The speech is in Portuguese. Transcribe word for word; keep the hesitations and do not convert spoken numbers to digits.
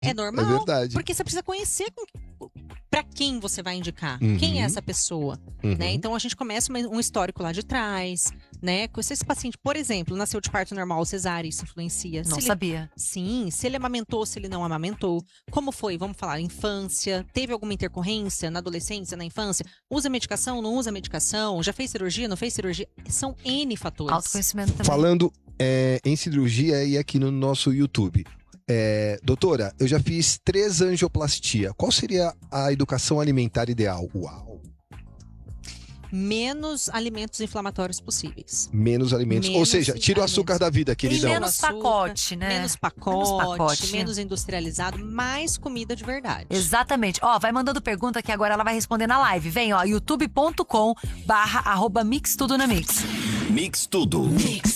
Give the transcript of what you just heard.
É normal. É verdade. Porque você precisa conhecer para quem você vai indicar. Uhum. Quem é essa pessoa, Uhum. né? Então, a gente começa um histórico lá de trás, né? Se esse paciente, por exemplo, nasceu de parto normal ou cesárea, isso influencia. Não se sabia. Ele, sim, se ele amamentou, se ele não amamentou. Como foi? Vamos falar, infância. Teve alguma intercorrência na adolescência, na infância? Usa medicação, não usa medicação? Já fez cirurgia, não fez cirurgia? São N fatores. Autoconhecimento também. Falando é, em cirurgia e aqui no nosso YouTube. É, doutora, eu já fiz três angioplastia. Qual seria a educação alimentar ideal? Uau! Menos alimentos inflamatórios possíveis. Menos alimentos. Menos Ou seja, tira o alimentos. açúcar da vida, E queridão. menos pacote, né? Menos pacote, Menos menos, pacote. industrializado, mais comida de verdade. Exatamente. Ó, vai mandando pergunta que agora ela vai responder na live. Vem, ó, youtube ponto com barra arroba mix tudo na mix. Mix tudo. Mix.